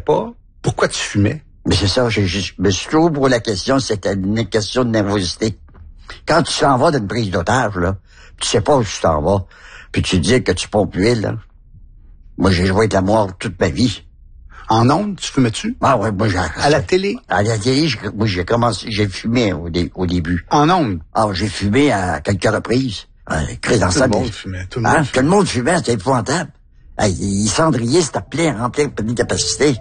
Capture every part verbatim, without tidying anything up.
pas pourquoi tu fumais. Mais c'est ça, je, je me suis toujours posé la question, c'était une question de nervosité. Quand tu s'en vas d'une prise d'otage, là, tu sais pas où tu t'en vas, puis tu dis que tu pompes l'huile, là. Moi, j'ai joué de la mort toute ma vie. En ondes, tu fumais-tu? Ah ouais, moi, j'ai... À la télé? À la télé, j'ai, moi, j'ai commencé, j'ai fumé au, dé, au début. En ondes? Ah, j'ai fumé à quelques reprises. Euh, dans tout ça, le monde des... fumait, tout le hein? monde Tout le monde fumait, c'était épouvantable. Hey, les cendriers, c'était plein, rempli de pleine capacité.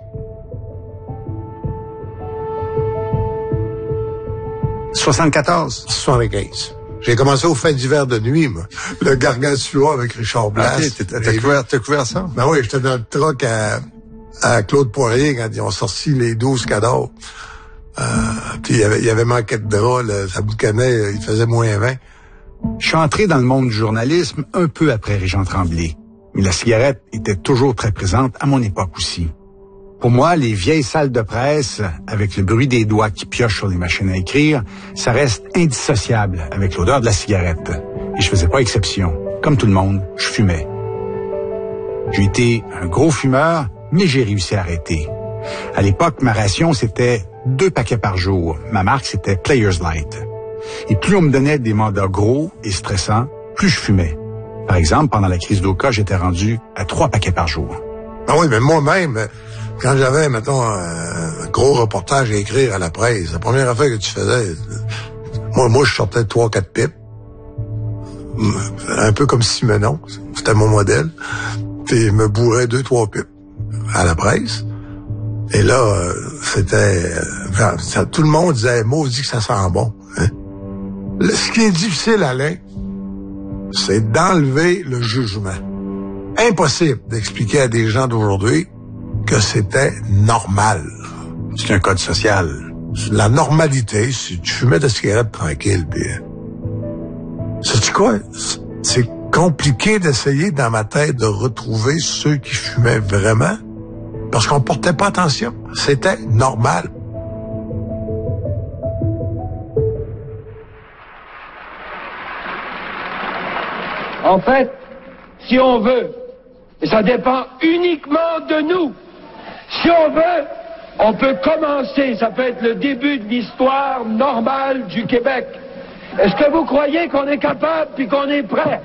soixante-quatorze? soixante-quinze. J'ai commencé au fait d'hiver de nuit, moi. Le Gargantua avec Richard Blas. OK, t'as, t'as, couvert, t'as couvert ça? Ben oui, j'étais dans le truck à, à Claude Poirier quand ils ont sorti les douze cadavres. Euh, puis il y avait, il y avait manqué de drap, là, ça boucanait, il faisait moins vingt. Je suis entré dans le monde du journalisme un peu après Régent Tremblay. Mais la cigarette était toujours très présente à mon époque aussi. Pour moi, les vieilles salles de presse, avec le bruit des doigts qui piochent sur les machines à écrire, ça reste indissociable avec l'odeur de la cigarette. Et je faisais pas exception. Comme tout le monde, je fumais. J'ai été un gros fumeur, mais j'ai réussi à arrêter. À l'époque, ma ration, c'était deux paquets par jour. Ma marque, c'était Players Light. Et plus on me donnait des mandats gros et stressants, plus je fumais. Par exemple, pendant la crise d'Oka, j'étais rendu à trois paquets par jour. Ah oui, mais moi-même, quand j'avais, mettons, un gros reportage à écrire à la presse, la première affaire que tu faisais, moi, moi, je sortais trois, quatre pipes. Un peu comme Simenon. C'était mon modèle. Puis je me bourrais deux, trois pipes à la presse. Et là, euh, c'était... Euh, ça, tout le monde disait, maudit que ça sent bon. Hein? Le, ce qui est difficile, Alain, c'est d'enlever le jugement. Impossible d'expliquer à des gens d'aujourd'hui que c'était normal. C'est un code social. La normalité, si tu fumais de cigarette tranquille, puis... Sais-tu quoi? C'est compliqué d'essayer, dans ma tête, de retrouver ceux qui fumaient vraiment, parce qu'on portait pas attention. C'était normal. En fait, si on veut, et ça dépend uniquement de nous, si on veut, on peut commencer, ça peut être le début de l'histoire normale du Québec. Est-ce que vous croyez qu'on est capable puis qu'on est prêt?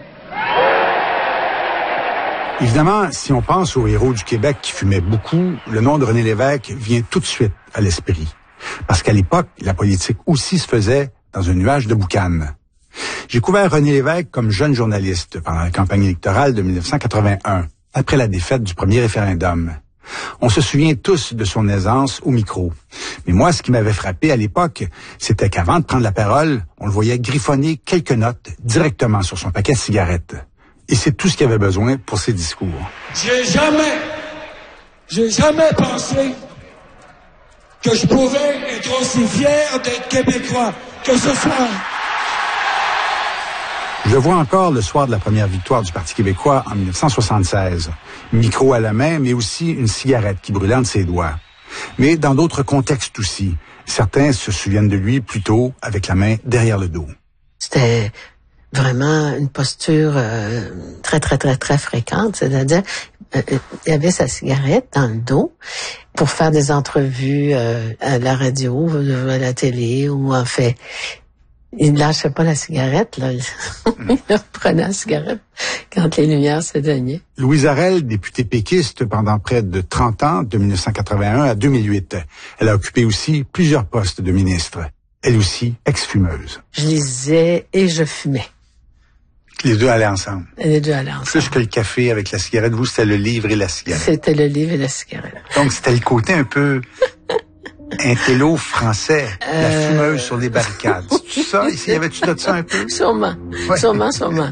Évidemment, si on pense aux héros du Québec qui fumaient beaucoup, le nom de René Lévesque vient tout de suite à l'esprit. Parce qu'à l'époque, la politique aussi se faisait dans un nuage de boucanes. J'ai couvert René Lévesque comme jeune journaliste pendant la campagne électorale de dix-neuf cent quatre-vingt-un, après la défaite du premier référendum. On se souvient tous de son aisance au micro. Mais moi, ce qui m'avait frappé à l'époque, c'était qu'avant de prendre la parole, on le voyait griffonner quelques notes directement sur son paquet de cigarettes. Et c'est tout ce qu'il avait besoin pour ses discours. J'ai jamais, j'ai jamais pensé que je pouvais être aussi fier d'être Québécois que ce soir. Je le vois encore le soir de la première victoire du Parti québécois en dix-neuf cent soixante-seize. Micro à la main, mais aussi une cigarette qui brûlait entre ses doigts. Mais dans d'autres contextes aussi. Certains se souviennent de lui plutôt avec la main derrière le dos. C'était vraiment une posture euh, très, très, très, très fréquente. C'est-à-dire, euh, il y avait sa cigarette dans le dos pour faire des entrevues euh, à la radio, à la télé, ou en fait... Il ne lâchait pas la cigarette, là. Il reprenait la cigarette quand les lumières s'éteignaient. Louise Arel, députée péquiste pendant près de trente ans, de dix-neuf cent quatre-vingt-un à deux mille huit. Elle a occupé aussi plusieurs postes de ministre. Elle aussi, ex-fumeuse. Je lisais et je fumais. Les deux allaient ensemble. Les deux allaient ensemble. Plus que le café avec la cigarette, vous, c'était le livre et la cigarette. C'était le livre et la cigarette. Donc, c'était le côté un peu... intello français, euh... la fumeuse sur les barricades. C'est ça? Ici, y avait-tu de ça un peu? Sûrement. Ouais. Sûrement, sûrement.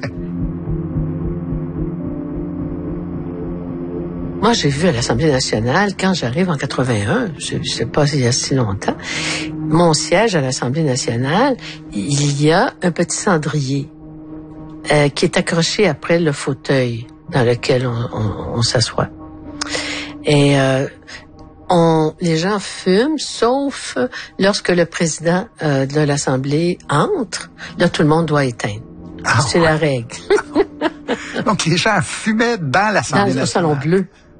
Moi, j'ai vu à l'Assemblée nationale, quand j'arrive en quatre-vingt-un, je ne sais pas s'il y a si longtemps, mon siège à l'Assemblée nationale, il y a un petit cendrier euh, qui est accroché après le fauteuil dans lequel on, on, on s'assoit. Et... Euh, On, les gens fument, sauf lorsque le président euh, de l'Assemblée entre. Là, tout le monde doit éteindre. Ah, c'est ouais. La règle. Donc, les gens fumaient dans l'Assemblée nationale. Dans le salon bleu.